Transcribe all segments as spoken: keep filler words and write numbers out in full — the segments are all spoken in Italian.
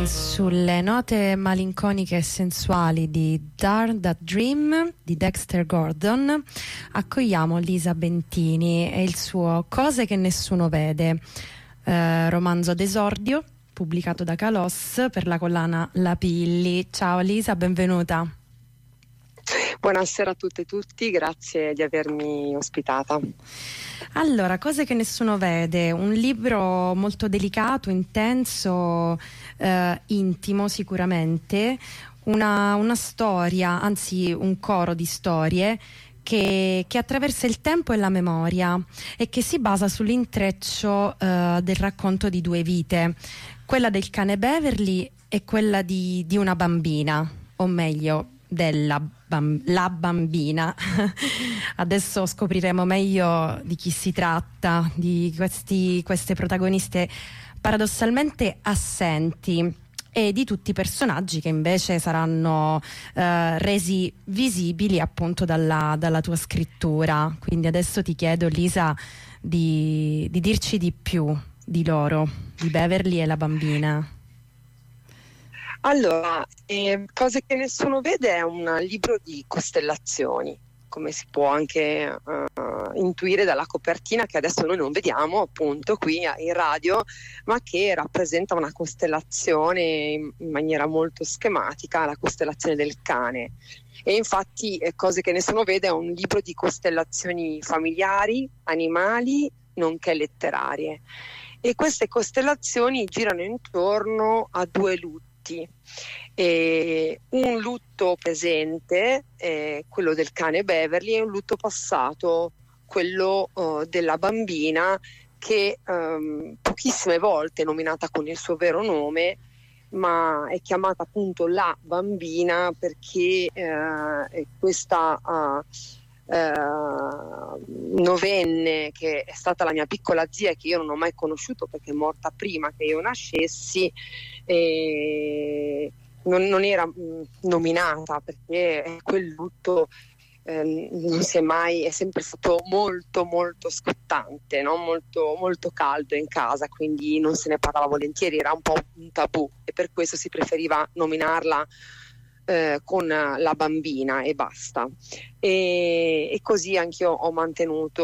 Sulle note malinconiche e sensuali di Dark That Dream di Dexter Gordon accogliamo Lisa Bentini e il suo Cose che nessuno vede, eh, romanzo d'esordio pubblicato da Kalos per la collana La Pilli. Ciao Lisa, benvenuta. Buonasera a tutte e tutti, grazie di avermi ospitata. Allora, Cose che nessuno vede, un libro molto delicato, intenso, eh, intimo sicuramente, una, una storia, anzi un coro di storie che, che attraversa il tempo e la memoria e che si basa sull'intreccio eh, del racconto di due vite, quella del cane Beverly e quella di, di una bambina, o meglio della bam- la bambina. Adesso scopriremo meglio di chi si tratta, di questi, queste protagoniste paradossalmente assenti e di tutti i personaggi che invece saranno eh, resi visibili appunto dalla, dalla tua scrittura. Quindi adesso ti chiedo, Lisa, di, di dirci di più di loro, di Beverly e la bambina. Allora, eh, Cose che nessuno vede è un libro di costellazioni, come si può anche uh, intuire dalla copertina, che adesso noi non vediamo appunto qui in radio, ma che rappresenta una costellazione in, in maniera molto schematica, la costellazione del cane. E infatti eh, Cose che nessuno vede è un libro di costellazioni familiari, animali, nonché letterarie. E queste costellazioni girano intorno a due lutti. E un lutto presente, eh, quello del cane Beverly, e un lutto passato, quello uh, della bambina, che um, pochissime volte è nominata con il suo vero nome, ma è chiamata appunto la bambina perché uh, questa uh, uh, novenne, che è stata la mia piccola zia, che io non ho mai conosciuto perché è morta prima che io nascessi, e non, non era mh, nominata perché quel lutto eh, non si è mai, è sempre stato molto molto scottante, no? molto, molto caldo in casa, quindi non se ne parlava volentieri, era un po' un tabù e per questo si preferiva nominarla eh, con la bambina e basta. E, e così anch'io ho mantenuto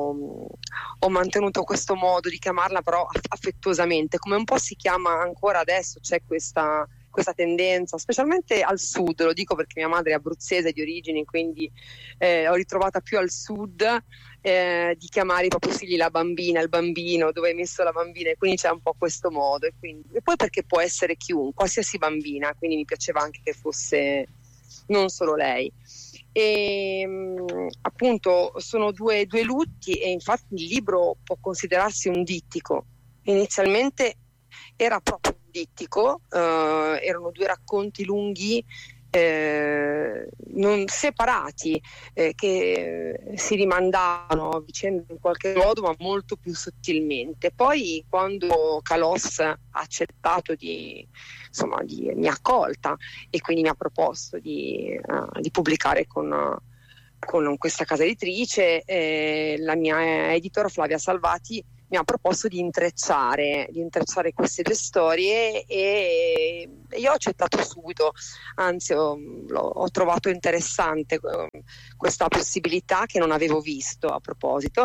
ho mantenuto questo modo di chiamarla, però affettuosamente, come un po' si chiama ancora adesso. C'è questa questa tendenza, specialmente al sud, lo dico perché mia madre è abruzzese di origini, quindi eh, ho ritrovata più al sud eh, di chiamare i propri figli la bambina, il bambino, dove hai messo la bambina, e quindi c'è un po' questo modo. E, quindi, e poi perché può essere chiunque, qualsiasi bambina, quindi mi piaceva anche che fosse non solo lei. E appunto sono due, due lutti, e infatti il libro può considerarsi un dittico. Inizialmente era proprio un dittico, eh, erano due racconti lunghi, eh, non separati, eh, che si rimandavano a vicenda in qualche modo, ma molto più sottilmente. Poi quando Kalos ha accettato di, insomma, di, mi ha accolta e quindi mi ha proposto di, uh, di pubblicare con, uh, con questa casa editrice, eh, la mia editor Flavia Salvati mi ha proposto di intrecciare, di intrecciare queste due storie, e io ho accettato subito, anzi ho, ho trovato interessante questa possibilità che non avevo visto a proposito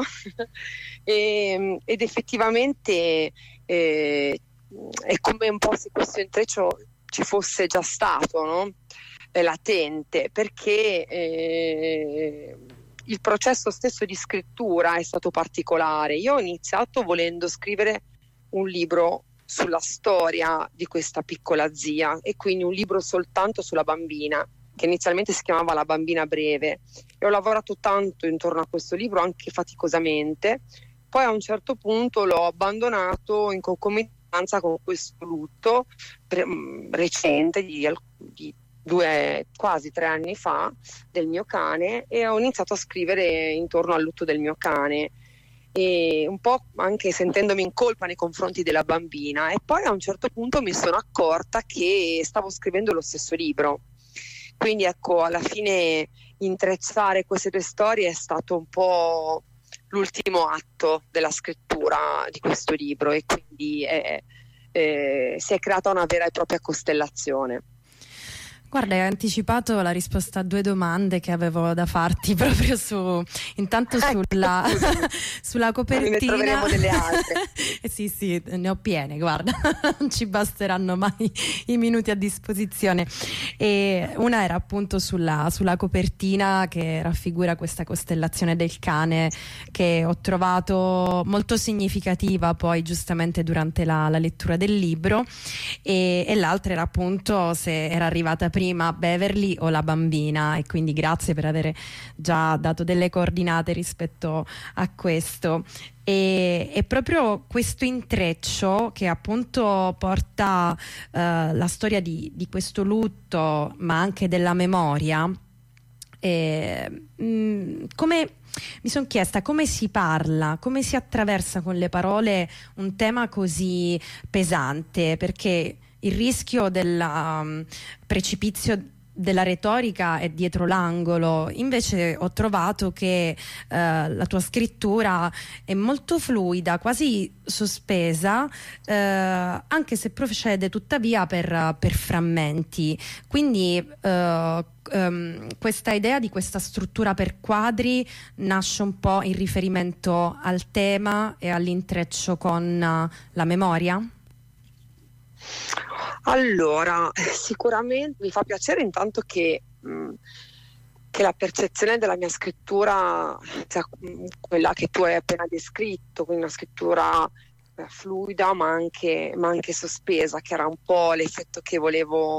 e, ed effettivamente eh, è come un po' se questo intreccio ci fosse già stato, no? È latente, perché eh, il processo stesso di scrittura è stato particolare. Io ho iniziato volendo scrivere un libro sulla storia di questa piccola zia, e quindi un libro soltanto sulla bambina, che inizialmente si chiamava La bambina breve, e ho lavorato tanto intorno a questo libro, anche faticosamente. Poi a un certo punto l'ho abbandonato in concomitanza con questo lutto pre- recente di, di due, quasi tre anni fa, del mio cane, e ho iniziato a scrivere intorno al lutto del mio cane, e un po' anche sentendomi in colpa nei confronti della bambina. E poi a un certo punto mi sono accorta che stavo scrivendo lo stesso libro, quindi ecco, alla fine intrecciare queste due storie è stato un po' l'ultimo atto della scrittura di questo libro, e quindi è eh, si è creata una vera e propria costellazione. Guarda, hai anticipato la risposta a due domande che avevo da farti proprio su, intanto sulla, sulla copertina. Ne troveremo delle altre. eh sì, sì, ne ho piene, guarda, non ci basteranno mai i minuti a disposizione. E una era appunto sulla, sulla copertina che raffigura questa costellazione del cane, che ho trovato molto significativa poi giustamente durante la, la lettura del libro, e, e l'altra era appunto se era arrivata prima Beverly o la bambina, e quindi grazie per avere già dato delle coordinate rispetto a questo. E, e proprio questo intreccio che appunto porta eh, la storia di, di questo lutto, ma anche della memoria, e, mh, come mi sono chiesta come si parla, come si attraversa con le parole un tema così pesante, perché il rischio del um, precipizio della retorica è dietro l'angolo. Invece ho trovato che uh, la tua scrittura è molto fluida, quasi sospesa, uh, anche se procede tuttavia per, per frammenti. Quindi uh, um, questa idea di questa struttura per quadri nasce un po' in riferimento al tema e all'intreccio con uh, la memoria? Allora, sicuramente mi fa piacere intanto che, mh, che la percezione della mia scrittura sia quella che tu hai appena descritto, quindi una scrittura eh, fluida ma anche, ma anche sospesa, che era un po' l'effetto che volevo,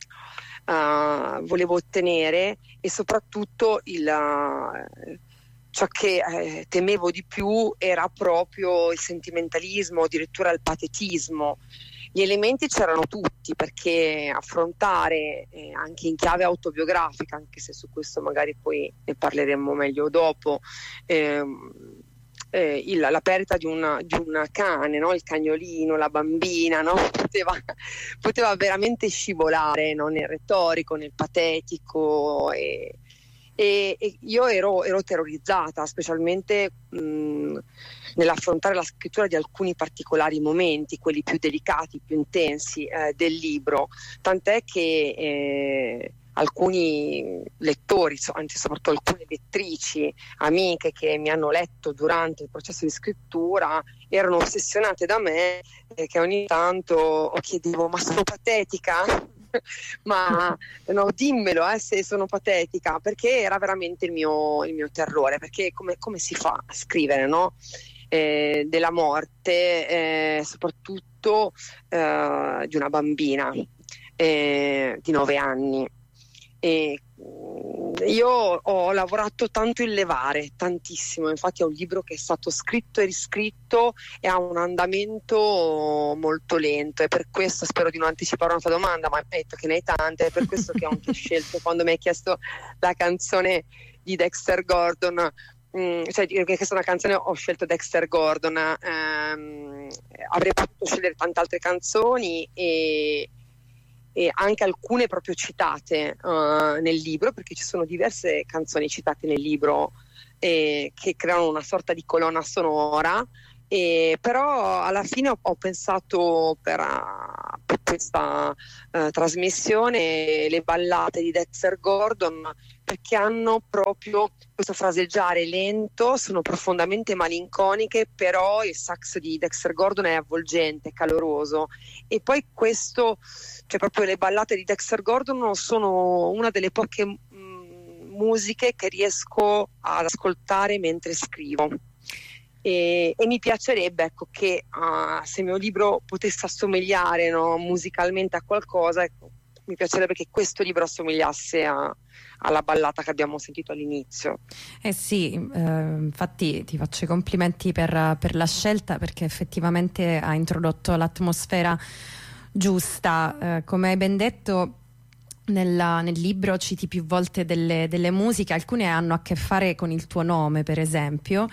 uh, volevo ottenere, e soprattutto il, uh, ciò che eh, temevo di più era proprio il sentimentalismo, addirittura il patetismo. Gli elementi c'erano tutti, perché affrontare eh, anche in chiave autobiografica, anche se su questo magari poi ne parleremo meglio dopo, ehm, eh, il, la perdita di una, di una cane, no? Il cagnolino, la bambina, no? poteva, poteva veramente scivolare, no? Nel retorico, nel patetico, e, e, e io ero, ero terrorizzata, specialmente mh, nell'affrontare la scrittura di alcuni particolari momenti, quelli più delicati, più intensi eh, del libro, tant'è che eh, alcuni lettori, anzi soprattutto alcune lettrici, amiche che mi hanno letto durante il processo di scrittura, erano ossessionate da me, eh, che ogni tanto chiedevo: ma sono patetica? ma no, dimmelo eh, se sono patetica, perché era veramente il mio, il mio terrore, perché come, come si fa a scrivere, no? Eh, della morte, eh, soprattutto eh, di una bambina eh, di nove anni. E io ho lavorato tanto in levare, tantissimo, infatti è un libro che è stato scritto e riscritto e ha un andamento molto lento, e per questo, spero di non anticipare una tua domanda, ma hai detto che ne hai tante, è per questo che ho anche scelto, quando mi hai chiesto la canzone di Dexter Gordon, Mm, cioè che questa è una canzone, ho scelto Dexter Gordon, ehm, avrei potuto scegliere tante altre canzoni, e, e anche alcune proprio citate uh, nel libro, perché ci sono diverse canzoni citate nel libro eh, che creano una sorta di colonna sonora, e però alla fine ho, ho pensato per, uh, per questa uh, trasmissione le ballate di Dexter Gordon, perché hanno proprio questo fraseggiare lento, sono profondamente malinconiche, però il sax di Dexter Gordon è avvolgente, caloroso, e poi questo, cioè proprio le ballate di Dexter Gordon sono una delle poche mh, musiche che riesco ad ascoltare mentre scrivo. E, e mi piacerebbe, ecco, che uh, se il mio libro potesse assomigliare, no, musicalmente a qualcosa, ecco, mi piacerebbe che questo libro assomigliasse a, alla ballata che abbiamo sentito all'inizio. Eh sì, eh, infatti ti faccio i complimenti per, per la scelta, perché effettivamente ha introdotto l'atmosfera giusta. Eh, come hai ben detto, Nella, nel libro citi più volte delle, delle musiche, alcune hanno a che fare con il tuo nome, per esempio,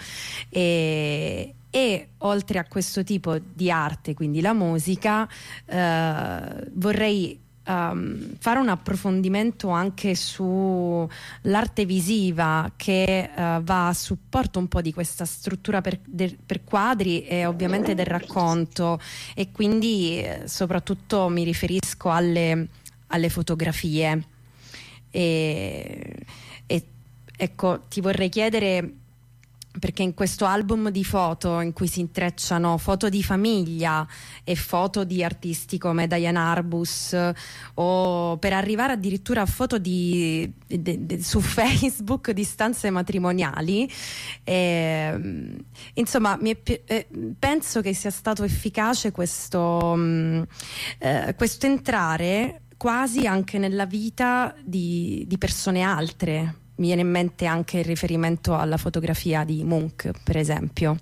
e, e oltre a questo tipo di arte, quindi la musica, eh, vorrei um, fare un approfondimento anche sull'arte visiva che uh, va a supporto un po' di questa struttura per, de, per quadri e ovviamente del racconto, e quindi eh, soprattutto mi riferisco alle, alle fotografie. E, e ecco, ti vorrei chiedere, perché in questo album di foto in cui si intrecciano foto di famiglia e foto di artisti come Diane Arbus, o per arrivare addirittura a foto di, di, di, su Facebook di stanze matrimoniali, eh, insomma mi è, eh, penso che sia stato efficace questo, mh, eh, questo entrare quasi anche nella vita di, di persone altre. Mi viene in mente anche il riferimento alla fotografia di Munch, per esempio.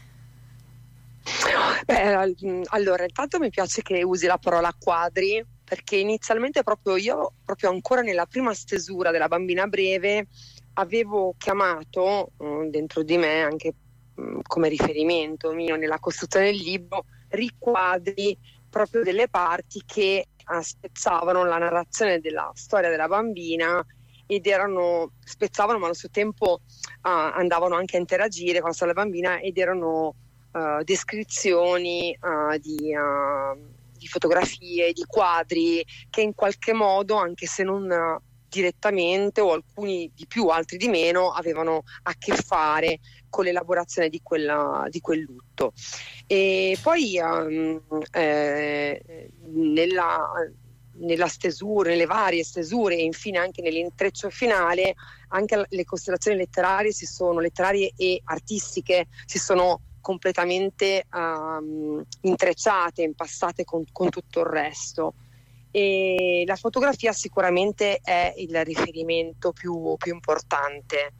Beh, allora, intanto mi piace che usi la parola quadri, perché inizialmente proprio io, proprio ancora nella prima stesura della Bambina Breve, avevo chiamato uh, dentro di me, anche um, come riferimento mio nella costruzione del libro, riquadri proprio delle parti che uh, spezzavano la narrazione della storia della bambina, ed erano, spezzavano ma allo stesso tempo uh, andavano anche a interagire con la storia della bambina, ed erano uh, descrizioni uh, di, uh, di fotografie, di quadri che in qualche modo, anche se non uh, direttamente, o alcuni di più, altri di meno, avevano a che fare con l'elaborazione di, quella, di quel lutto. E poi um, eh, nella nella stesura, nelle varie stesure e infine anche nell'intreccio finale, anche le costellazioni letterarie si sono letterarie e artistiche si sono completamente um, intrecciate, impassate con, con tutto il resto. E la fotografia sicuramente è il riferimento più, più importante,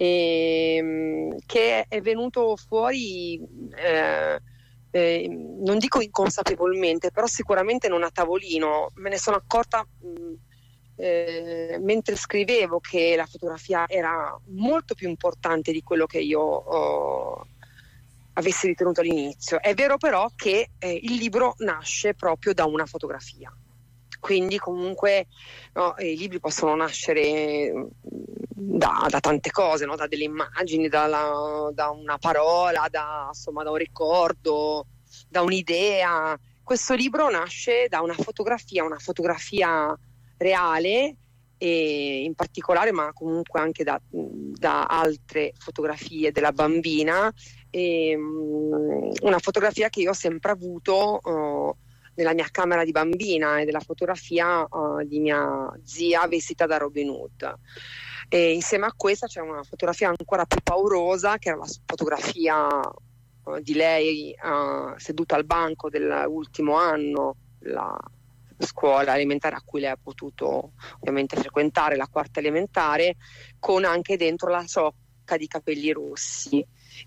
e, che è venuto fuori eh, Eh, non dico inconsapevolmente, però sicuramente non a tavolino. Me ne sono accorta mh, eh, mentre scrivevo che la fotografia era molto più importante di quello che io oh, avessi ritenuto all'inizio. È vero però che eh, il libro nasce proprio da una fotografia, quindi comunque no, i libri possono nascere Da, da tante cose, no? Da delle immagini, dalla, da una parola, da, insomma, da un ricordo, da un'idea. Questo libro nasce da una fotografia, una fotografia reale, e in particolare, ma comunque anche da, da altre fotografie della bambina, e, um, una fotografia che io ho sempre avuto uh, nella mia camera di bambina, e della fotografia uh, di mia zia vestita da Robin Hood. E insieme a questa c'è una fotografia ancora più paurosa, che era la fotografia uh, di lei uh, seduta al banco dell'ultimo anno della scuola elementare a cui lei ha potuto ovviamente frequentare, la quarta elementare, con anche dentro la ciocca di capelli rossi,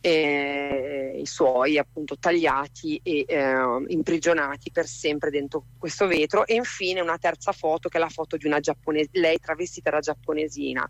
e i suoi appunto tagliati e eh, imprigionati per sempre dentro questo vetro. E infine una terza foto, che è la foto di una giapponese, lei travestita da giapponesina.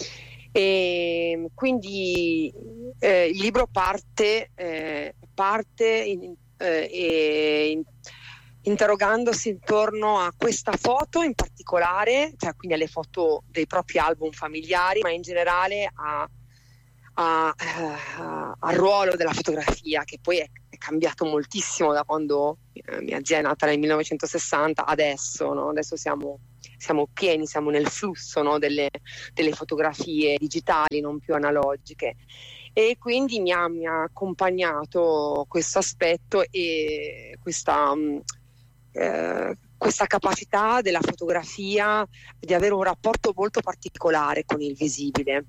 E quindi eh, il libro parte eh, parte in, eh, in, interrogandosi intorno a questa foto in particolare, cioè quindi alle foto dei propri album familiari, ma in generale a A, a, al ruolo della fotografia, che poi è, è cambiato moltissimo da quando eh, mia zia è nata nel millenovecentosessanta adesso, no? Adesso siamo, siamo pieni, siamo nel flusso, no? delle, delle fotografie digitali, non più analogiche, e quindi mi ha, mi ha accompagnato questo aspetto e questa, eh, questa capacità della fotografia di avere un rapporto molto particolare con il visibile.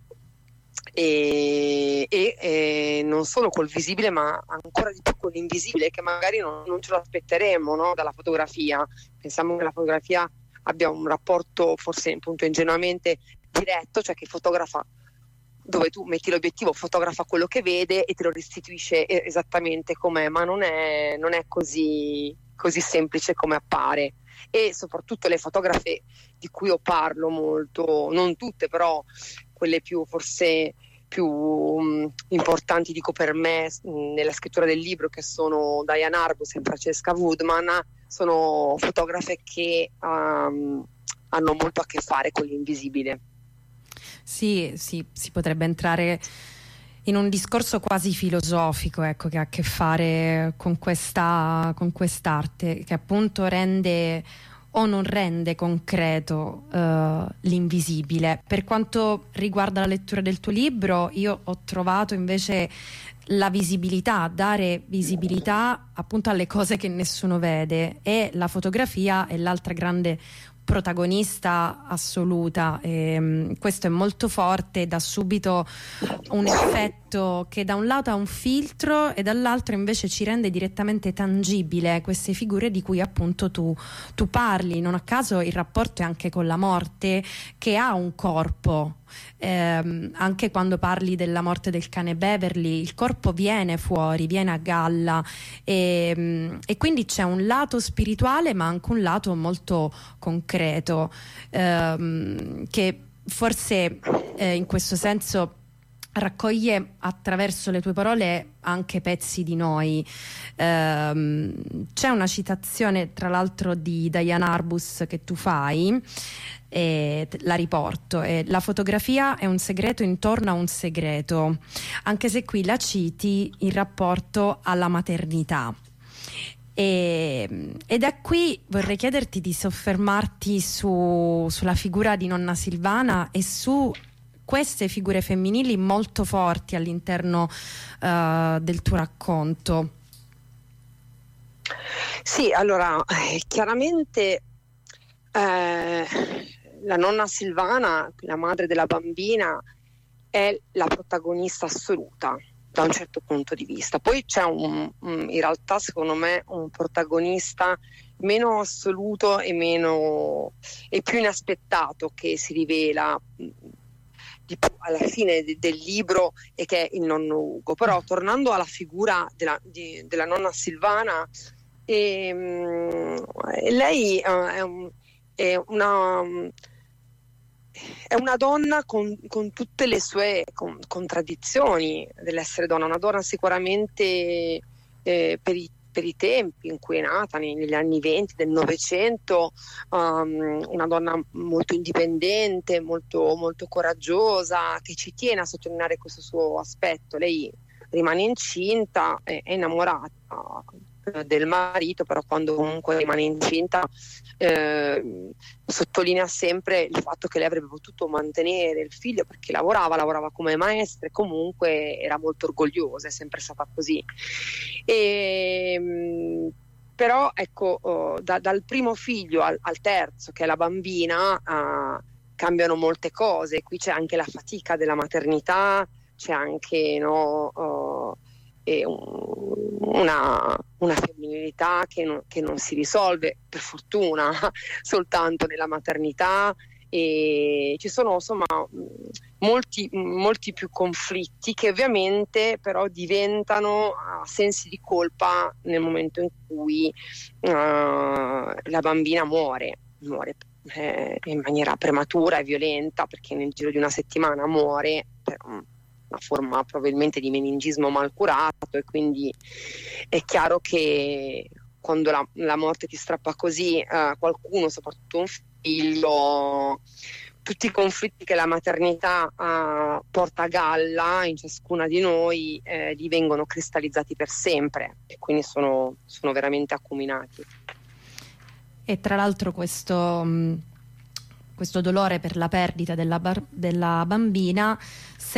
E, e, e non solo col visibile, ma ancora di più con l'invisibile, che magari non, non ce lo aspetteremo, no? Dalla fotografia. Pensiamo che la fotografia abbia un rapporto forse appunto ingenuamente diretto, cioè che fotografa, dove tu metti l'obiettivo, fotografa quello che vede e te lo restituisce esattamente com'è, ma non è, non è così, così semplice come appare. E soprattutto le fotografe di cui io parlo molto, non tutte però, quelle più forse più um, importanti, dico per me, mh, nella scrittura del libro, che sono Diane Arbus e Francesca Woodman, sono fotografe che um, hanno molto a che fare con l'invisibile. Sì, sì, si potrebbe entrare in un discorso quasi filosofico, ecco, che ha a che fare con questa, con quest'arte, che appunto rende o non rende concreto uh, l'invisibile. Per quanto riguarda la lettura del tuo libro, io ho trovato invece la visibilità, dare visibilità appunto alle cose che nessuno vede, e la fotografia è l'altra grande protagonista assoluta. E, um, questo è molto forte, dà subito un effetto che da un lato ha un filtro e dall'altro invece ci rende direttamente tangibile queste figure di cui appunto tu, tu parli. Non a caso il rapporto è anche con la morte, che ha un corpo. Eh, anche quando parli della morte del cane Beverly, il corpo viene fuori, viene a galla, e, e quindi c'è un lato spirituale ma anche un lato molto concreto, ehm, che forse eh, in questo senso raccoglie attraverso le tue parole anche pezzi di noi. Ehm, c'è una citazione tra l'altro di Diane Arbus che tu fai, e la riporto: e la fotografia è un segreto intorno a un segreto, anche se qui la citi in rapporto alla maternità. E, ed è qui vorrei chiederti di soffermarti su, sulla figura di nonna Silvana e su queste figure femminili molto forti all'interno uh, del tuo racconto. Sì, allora, eh, chiaramente eh, la nonna Silvana, la madre della bambina, è la protagonista assoluta da un certo punto di vista. Poi c'è un, un in realtà secondo me un protagonista meno assoluto e meno e più inaspettato, che si rivela di più alla fine de, del libro, e che è il nonno Ugo. Però tornando alla figura della, di, della nonna Silvana, e, lei uh, è, un, è una è una donna con, con tutte le sue con, contraddizioni dell'essere donna, una donna sicuramente eh, per, i, per i tempi in cui è nata, negli anni venti del Novecento, um, una donna molto indipendente, molto, molto coraggiosa, che ci tiene a sottolineare questo suo aspetto. Lei rimane incinta, è, è innamorata del marito, però quando comunque rimane incinta eh, sottolinea sempre il fatto che lei avrebbe potuto mantenere il figlio, perché lavorava, lavorava come maestra e comunque era molto orgogliosa, è sempre stata così. E, però ecco, oh, da, dal primo figlio al, al terzo, che è la bambina, uh, cambiano molte cose. Qui c'è anche la fatica della maternità, c'è anche no, uh, e una, una femminilità che non, che non si risolve, per fortuna, soltanto nella maternità, e ci sono insomma molti, molti più conflitti, che ovviamente però diventano uh, sensi di colpa nel momento in cui uh, la bambina muore, muore eh, in maniera prematura e violenta, perché nel giro di una settimana muore per un una forma probabilmente di meningismo mal curato, e quindi è chiaro che quando la, la morte ti strappa così eh, qualcuno, soprattutto un figlio, tutti i conflitti che la maternità eh, porta a galla in ciascuna di noi eh, divengono cristallizzati per sempre, e quindi sono, sono veramente acuminati. E tra l'altro questo, questo dolore per la perdita della, bar- della bambina